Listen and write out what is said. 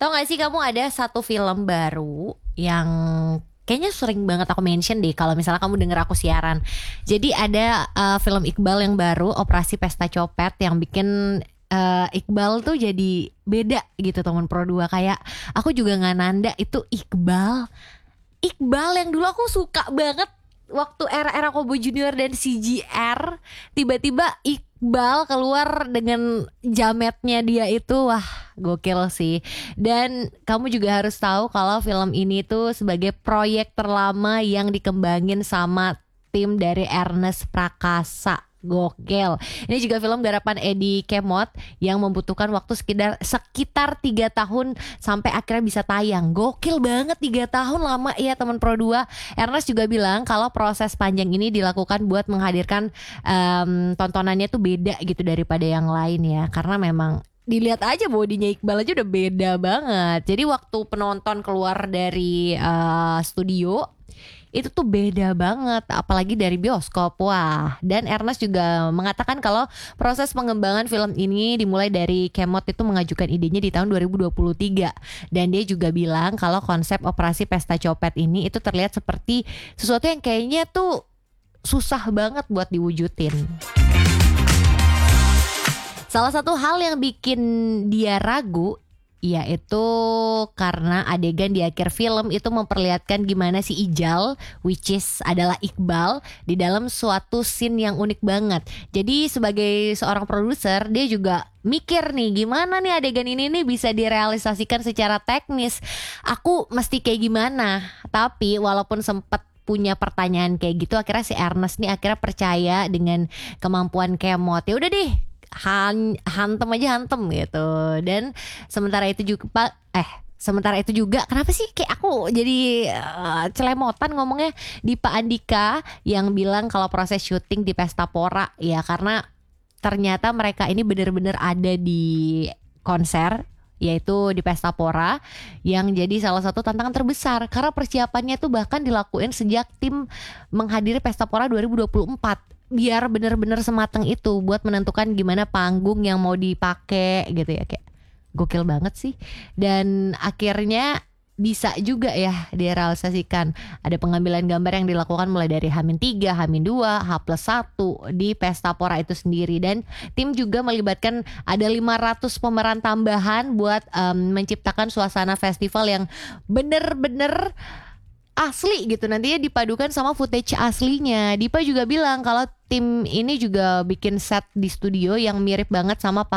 Tau gak sih kamu ada satu film baru yang kayaknya sering banget aku mention deh kalau misalnya kamu denger aku siaran. Jadi ada film Iqbal yang baru, Operasi Pesta Copet, yang bikin Iqbal tuh jadi beda gitu teman Pro 2. Kayak aku juga gak nanda itu Iqbal yang dulu aku suka banget waktu era-era Kobo Junior dan CGR. Tiba-tiba Iqbal keluar dengan jametnya dia itu, wah gokil sih. Dan kamu juga harus tahu kalau film ini tuh sebagai proyek terlama yang dikembangin sama tim dari Ernest Prakasa. Gokil. Ini juga film garapan Edi Kemot yang membutuhkan waktu sekitar 3 tahun sampai akhirnya bisa tayang. Gokil banget, 3 tahun lama ya teman Pro 2. Ernest juga bilang kalau proses panjang ini dilakukan buat menghadirkan tontonannya tuh beda gitu daripada yang lain ya. Karena memang dilihat aja bodinya Iqbal aja udah beda banget. Jadi waktu penonton keluar dari studio itu tuh beda banget, apalagi dari bioskop. Wah, dan Ernest juga mengatakan kalau proses pengembangan film ini dimulai dari Kemot itu mengajukan idenya di tahun 2023. Dan dia juga bilang kalau konsep Operasi Pesta Copet ini itu terlihat seperti sesuatu yang kayaknya tuh susah banget buat diwujudin. Salah satu hal yang bikin dia ragu yaitu karena adegan di akhir film itu memperlihatkan gimana si Ijal, which is adalah Iqbal, di dalam suatu scene yang unik banget. Jadi sebagai seorang produser dia juga mikir nih gimana nih adegan ini nih bisa direalisasikan secara teknis. Aku mesti kayak gimana? Tapi walaupun sempat punya pertanyaan kayak gitu, akhirnya si Ernest nih akhirnya percaya dengan kemampuan Kemot. Ya udah deh, hantem gitu. Dan sementara itu juga kenapa sih kayak aku jadi celemotan ngomongnya, Dipa Andika yang bilang kalau proses syuting di Pesta Pora ya karena ternyata mereka ini benar-benar ada di konser, yaitu di Pesta Pora, yang jadi salah satu tantangan terbesar karena persiapannya tuh bahkan dilakuin sejak tim menghadiri Pesta Pora 2024 biar bener-bener semateng itu buat menentukan gimana panggung yang mau dipakai gitu ya. Kayak gokil banget sih. Dan akhirnya bisa juga ya direalisasikan. Ada pengambilan gambar yang dilakukan mulai dari H-3, H-2, H+1 di Pesta Pora itu sendiri. Dan tim juga melibatkan ada 500 pemeran tambahan buat menciptakan suasana festival yang bener-bener asli gitu, nantinya dipadukan sama footage aslinya. Dipa juga bilang kalau tim ini juga bikin set di studio yang mirip banget sama